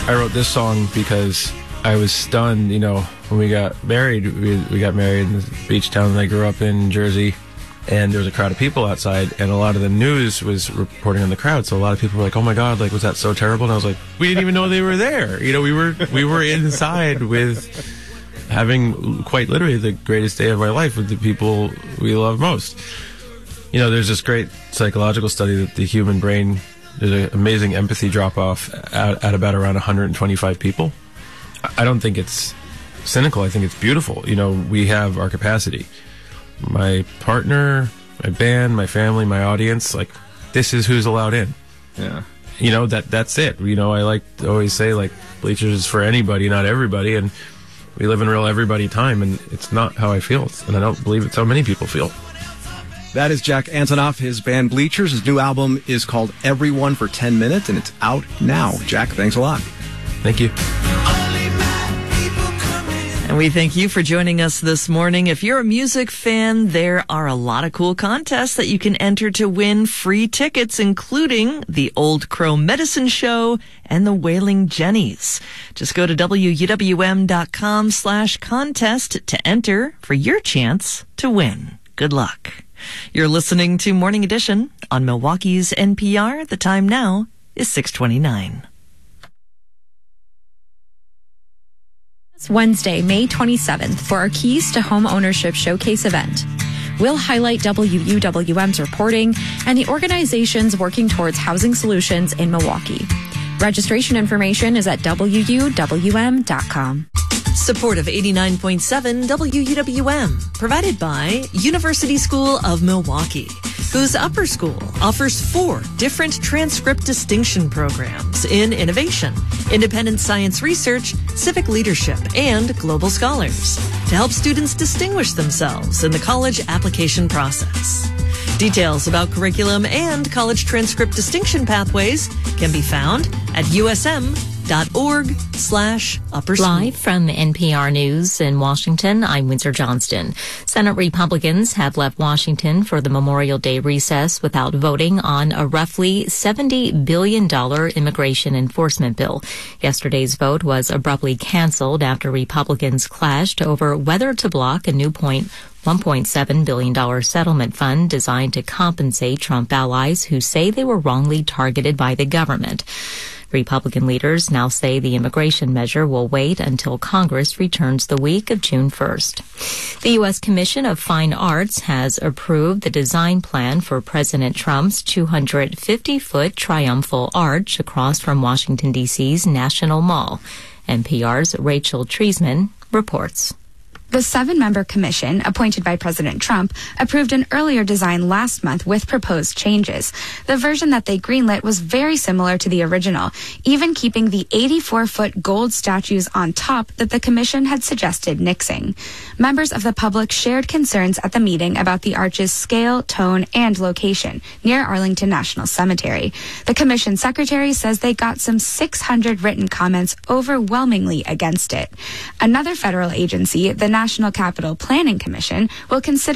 I wrote this song because I was stunned, when we got married. We got married in the beach town that I grew up in, Jersey, and there was a crowd of people outside, and a lot of the news was reporting on the crowd, so a lot of people were like, oh my God, was that so terrible? And I was like, we didn't even know they were there. We were inside with having quite literally the greatest day of our life with the people we love most. There's this great psychological study that the human brain, there's an amazing empathy drop-off at about around 125 people. I don't think it's cynical. I think it's beautiful. We have our capacity. My partner, my band, my family, my audience, this is who's allowed in. Yeah. That's it. I like to always say, Bleachers is for anybody, not everybody, and we live in real everybody time, and it's not how I feel, and I don't believe it's how many people feel. That is Jack Antonoff, his band Bleachers. His new album is called Everyone for 10 Minutes, and it's out now. Jack, thanks a lot. Thank you. And we thank you for joining us this morning. If you're a music fan, there are a lot of cool contests that you can enter to win free tickets, including the Old Crow Medicine Show and the Wailing Jennies. Just go to WUWM.com/contest to enter for your chance to win. Good luck. You're listening to Morning Edition on Milwaukee's NPR. The time now is 6:29. It's Wednesday, May 27th, for our Keys to Home Ownership Showcase event. We'll highlight WUWM's reporting and the organizations working towards housing solutions in Milwaukee. Registration information is at WUWM.com. Support of 89.7 WUWM, provided by University School of Milwaukee, whose upper school offers 4 different transcript distinction programs in innovation, independent science research, civic leadership, and global scholars to help students distinguish themselves in the college application process. Details about curriculum and college transcript distinction pathways can be found at usm.org/upper school. Live from NPR News in Washington, I'm Windsor Johnston. Senate Republicans have left Washington for the Memorial Day recess without voting on a roughly $70 billion immigration enforcement bill. Yesterday's vote was abruptly canceled after Republicans clashed over whether to block a new $1.7 billion settlement fund designed to compensate Trump allies who say they were wrongly targeted by the government. Republican leaders now say the immigration measure will wait until Congress returns the week of June 1st. The U.S. Commission of Fine Arts has approved the design plan for President Trump's 250-foot triumphal arch across from Washington, D.C.'s National Mall. NPR's Rachel Treisman reports. The 7-member commission, appointed by President Trump, approved an earlier design last month with proposed changes. The version that they greenlit was very similar to the original, even keeping the 84-foot gold statues on top that the commission had suggested nixing. Members of the public shared concerns at the meeting about the arch's scale, tone, and location near Arlington National Cemetery. The commission secretary says they got some 600 written comments overwhelmingly against it. Another federal agency, the National Capital Planning Commission, will consider